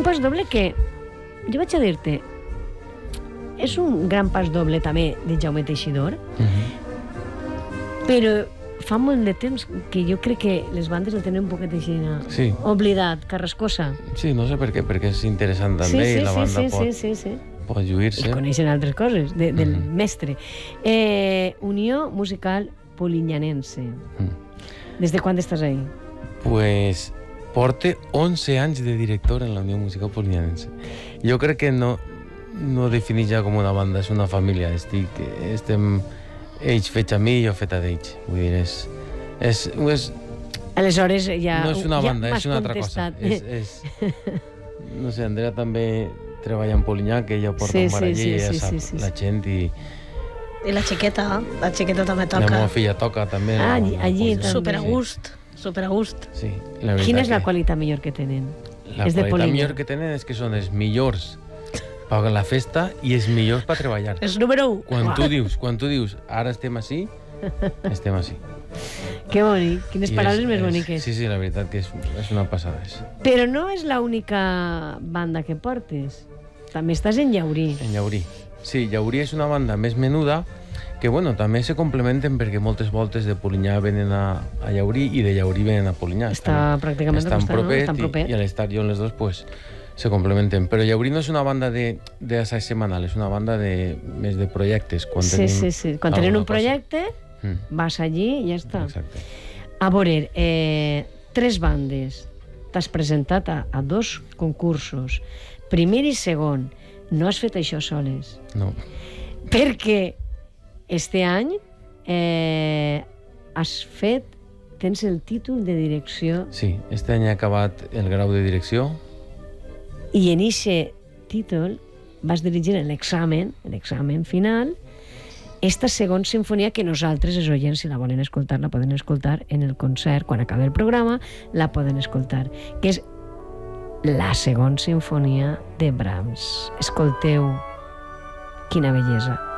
pas doble que, jo vaig a dir-te, és un gran pas doble també de Jaume Teixidor, però fa molt de temps que jo crec que les bandes el tenen un poquet així oblidat, carrascosa. Sí, no sé per què, perquè és interessant també i la banda pot lluir-se. I coneixen altres coses del mestre. Unió Musical Polignanense. Des de quan estàs ahí? Pues porta 11 anys de director en la Unió Musical Polignanense. Jo crec que no defineix ja com una banda, és una família. Estem ells fets a mi i jo fet a d'ells. Vull dir, aleshores ja... No és una banda, és una altra cosa. No sé, Andrea també treballa en Polinyà, que ella porta un barallí i ja sap la gent i... I la xiqueta també toca. La meva filla toca també. Allí també. Super a gust. Sí, quina és la qualitat millor que tenen? La qualitat millor que tenen és que són els millors per la festa i els millors per treballar. És número 1. Quan tu dius, ara estem així, estem així. Que bonic, quines paraules més boniques. Sí, la veritat que és una passada. Però no és l'única banda que portes. També estàs en Llaurí. En Llaurí. Sí, Llaurí és una banda més menuda que, bueno, també se complementen perquè moltes voltes de Polinyà venen a Llaurí i de Llaurí venen a Polinyà. Està pràcticament estan propet i a l'estadi on les dos, pues, se complementen. Però Llaurí no és una banda d'assaig setmanal, és una banda més de projectes. Sí. Quan tenen un projecte, vas allí i ja està. Exacte. A veure, 3 bandes. T'has presentat a 2 concursos. Primer i segon. No has fet això soles. No. Perquè este any tens el títol de direcció. Sí, este any he acabat el grau de direcció. I en aquest títol vas dirigir l'examen final, esta segona sinfonia que nosaltres, els oients, si la volen escoltar, la poden escoltar en el concert, quan acabi el programa, la poden escoltar, que és la segona sinfonia de Brahms. Escolteu, quina bellesa.